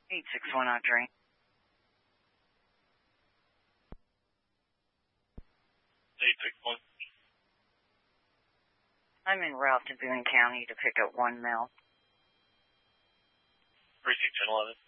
861 Audrey. 861. I'm en route to Boone County to pick up 1 mil. Precinct 1011.